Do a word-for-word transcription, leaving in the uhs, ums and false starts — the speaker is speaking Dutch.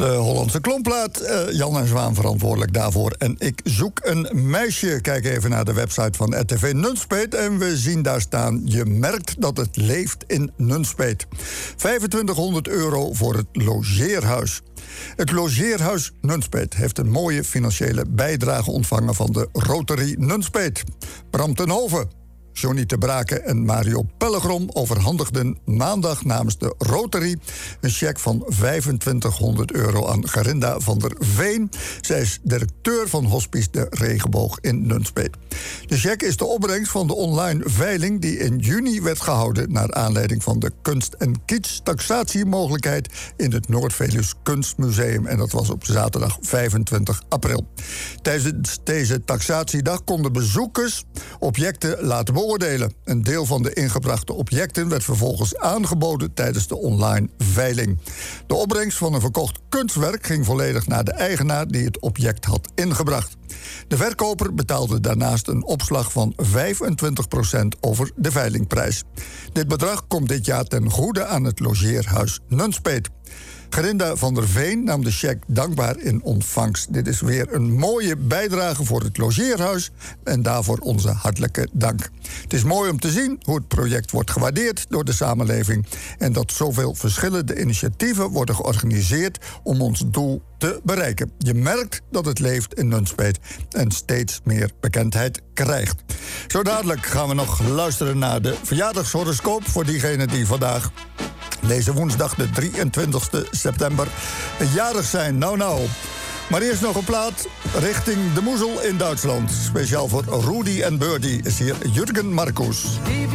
De Hollandse Klomplaat. Uh, Jan en Zwaan verantwoordelijk daarvoor. En ik zoek een meisje. Kijk even naar de website van R T V Nunspeet. En we zien daar staan: je merkt dat het leeft in Nunspeet. vijfentwintighonderd euro voor het logeerhuis. Het logeerhuis Nunspeet heeft een mooie financiële bijdrage ontvangen van de Rotary Nunspeet. Bram ten Hove, Johnny te Braken en Mario Pellegrom overhandigden maandag namens de Rotary een cheque van vijfentwintighonderd euro aan Garinda van der Veen. Zij is directeur van Hospice de Regenboog in Nunspeet. De cheque is de opbrengst van de online veiling die in juni werd gehouden naar aanleiding van de kunst- en kitsch-taxatiemogelijkheid in het Noord-Veluws Kunstmuseum. En dat was op zaterdag vijfentwintig april. Tijdens deze taxatiedag konden bezoekers objecten laten beoordelen. Een deel van de ingebrachte objecten werd vervolgens aangeboden tijdens de online veiling. De opbrengst van een verkocht kunstwerk ging volledig naar de eigenaar die het object had ingebracht. De verkoper betaalde daarnaast een opslag van vijfentwintig procent over de veilingprijs. Dit bedrag komt dit jaar ten goede aan het logeerhuis Nunspeet. Garinda van der Veen nam de cheque dankbaar in ontvangst. Dit is weer een mooie bijdrage voor het logeerhuis en daarvoor onze hartelijke dank. Het is mooi om te zien hoe het project wordt gewaardeerd door de samenleving en dat zoveel verschillende initiatieven worden georganiseerd om ons doel te bereiken. Je merkt dat het leeft in Nunspeet en steeds meer bekendheid krijgt. Zo dadelijk gaan we nog luisteren naar de verjaardagshoroscoop voor diegenen die vandaag, deze woensdag de drieëntwintigste september, jarig zijn. Nou nou. Maar eerst nog een plaat richting de Moezel in Duitsland. Speciaal voor Rudy en Birdie is hier Jürgen Markus.